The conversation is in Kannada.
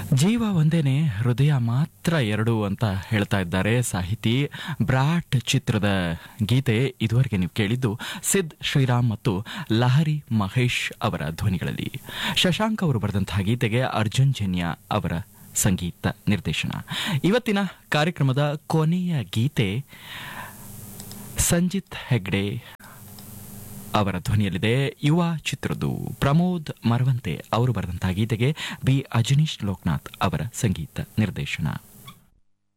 ಜೀವ ಒಂದೇನೆ ಹೃದಯ ಮಾತ್ರ ಎರಡು ಅಂತ ಹೇಳ್ತಾ ಇದ್ದಾರೆ ಸಾಹಿತಿ. ಬ್ರಾಟ್ ಚಿತ್ರದ ಗೀತೆ ಇದುವರೆಗೆ ನೀವು ಕೇಳಿದ್ದು ಸಿದ್ ಶ್ರೀರಾಮ್ ಮತ್ತು ಲಹರಿ ಮಹೇಶ್ ಅವರ ಧ್ವನಿಗಳಲ್ಲಿ. ಶಶಾಂಕ್ ಅವರು ಬರೆದಂತಹ ಗೀತೆಗೆ ಅರ್ಜುನ್ ಜನ್ಯ ಅವರ ಸಂಗೀತ ನಿರ್ದೇಶನ. ಇವತ್ತಿನ ಕಾರ್ಯಕ್ರಮದ ಕೊನೆಯ ಗೀತೆ ಸಂಜಿತ್ ಹೆಗ್ಡೆ ಅವರ ಧ್ವನಿಯಲ್ಲಿದೆ. ಯುವ ಚಿತ್ರದ್ದು ಪ್ರಮೋದ್ ಮರವಂತೆ ಅವರು ಬರೆದಂತಹ ಗೀತೆಗೆ ಬಿ ಅಜನೀಶ್ ಲೋಕನಾಥ್ ಅವರ ಸಂಗೀತ ನಿರ್ದೇಶನ.